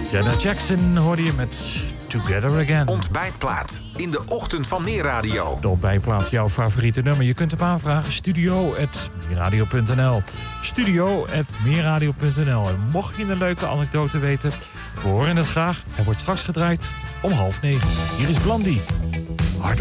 Janet Jackson hoorde je met Together Again. Ontbijtplaat in de ochtend van Meerradio. De ontbijtplaat, jouw favoriete nummer. Je kunt hem aanvragen. studio@meerradio.nl. studio@meerradio.nl. En mocht je een leuke anekdote weten, we horen het graag. Hij wordt straks gedraaid om 8:30. Hier is Blondie.